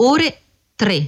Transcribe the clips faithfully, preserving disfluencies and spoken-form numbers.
ore tre.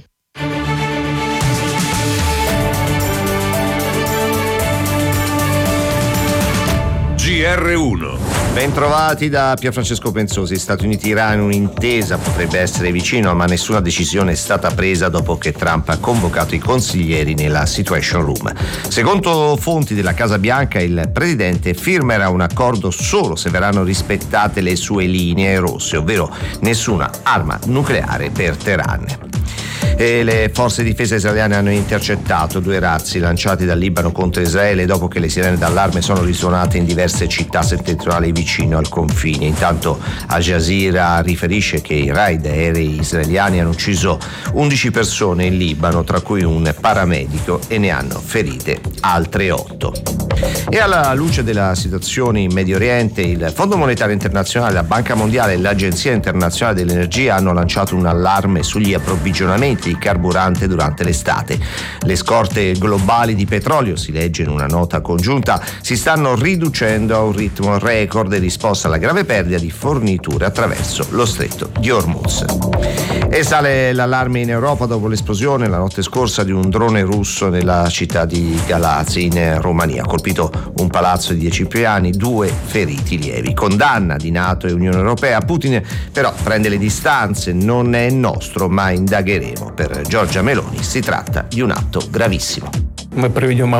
G R uno. Bentrovati da Pierfrancesco Penzosi. Stati Uniti-Iran, un'intesa potrebbe essere vicino, ma nessuna decisione è stata presa dopo che Trump ha convocato i consiglieri nella Situation Room. Secondo fonti della Casa Bianca, il presidente firmerà un accordo solo se verranno rispettate le sue linee rosse, ovvero nessuna arma nucleare per Teheran. E le forze di difesa israeliane hanno intercettato due razzi lanciati dal Libano contro Israele dopo che le sirene d'allarme sono risuonate in diverse città settentrionali vicino al confine. Intanto Al Jazeera riferisce che i raid aerei israeliani hanno ucciso undici persone in Libano, tra cui un paramedico, e ne hanno ferite altre otto. E alla luce della situazione in Medio Oriente, il Fondo Monetario Internazionale, la Banca Mondiale e l'Agenzia Internazionale dell'Energia hanno lanciato un allarme sugli approvvigionamenti di carburante durante l'estate. Le scorte globali di petrolio, si legge in una nota congiunta, si stanno riducendo a un ritmo record in risposta alla grave perdita di forniture attraverso lo stretto di Hormuz. E sale l'allarme in Europa dopo l'esplosione la notte scorsa di un drone russo nella città di Galați in Romania. Ha colpito un palazzo di dieci piani, due feriti lievi. Condanna di NATO e Unione Europea. Putin però prende le distanze, non è nostro, ma indagheremo. Per Giorgia Meloni si tratta di un atto gravissimo. La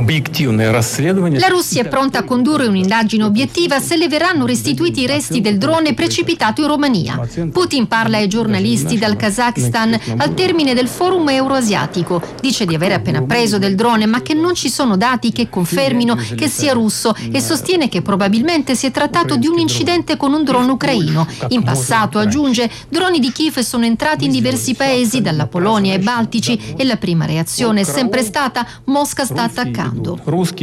Russia è pronta a condurre un'indagine obiettiva se le verranno restituiti i resti del drone precipitato in Romania. Putin parla ai giornalisti dal Kazakistan al termine del forum euroasiatico. Dice di aver appena preso del drone, ma che non ci sono dati che confermino che sia russo, e sostiene che probabilmente si è trattato di un incidente con un drone ucraino. In passato, aggiunge, droni di Kiev sono entrati in diversi paesi, dalla Polonia ai Baltici, e la prima reazione è sempre stata: Mosca sta attaccando.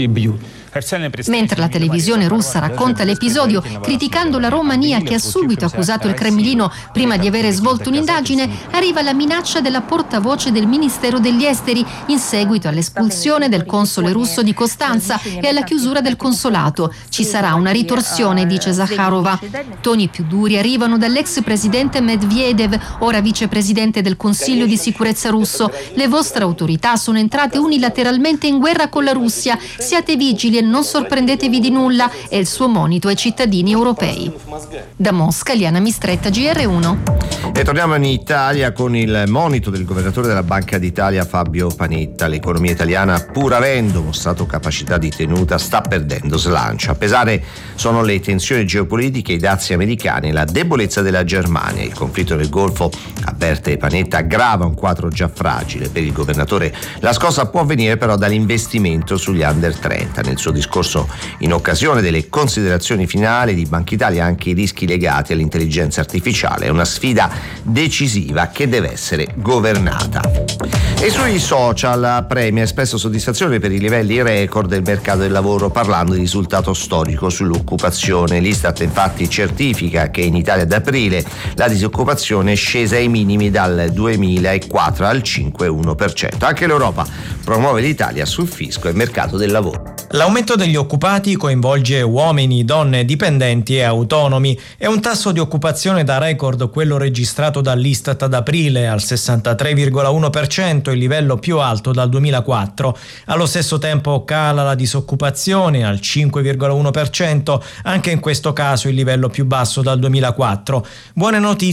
Mentre la televisione russa racconta l'episodio criticando la Romania, che ha subito accusato il Cremlino prima di avere svolto un'indagine, arriva la minaccia della portavoce del Ministero degli Esteri in seguito all'espulsione del console russo di Costanza e alla chiusura del consolato. Ci sarà una ritorsione, dice Zakharova. Toni più duri arrivano dall'ex presidente Medvedev, ora vicepresidente del Consiglio di sicurezza russo. Le vostre autorità sono entrate unilateralmente in guerra con la Russia. Siate vigili e non sorprendetevi di nulla, è il suo monito ai cittadini europei. Da Mosca, Liana Mistretta, G R uno. E torniamo in Italia con il monito del governatore della Banca d'Italia Fabio Panetta. L'economia italiana, pur avendo mostrato capacità di tenuta, sta perdendo slancio. A pesare sono le tensioni geopolitiche, i dazi americani e la debolezza della Germania. Il conflitto nel Golfo, avverte Panetta, aggrava un quadro già fragile. Per il governatore la scossa può venire però dall'investimento sugli under trenta. Nel suo discorso in occasione delle considerazioni finali di Banca Italia, anche i rischi legati all'intelligenza artificiale è una sfida decisiva che deve essere governata. E sui social premia ha espresso soddisfazione per i livelli record del mercato del lavoro, parlando di risultato storico sull'occupazione. L'Istat infatti certifica che in Italia ad aprile la disoccupazione è scesa ai minimi dal duemilaquattro al cinque virgola uno per cento. Anche l'Europa promuove l'Italia sul fisco e mercato del lavoro. L'aumento degli occupati coinvolge uomini, donne, dipendenti e autonomi. È un tasso di occupazione da record quello registrato dall'Istat ad aprile, al sessantatré virgola uno per cento, il livello più alto dal duemilaquattro. Allo stesso tempo cala la disoccupazione al cinque virgola uno per cento, anche in questo caso il livello più basso dal duemilaquattro. Buone notizie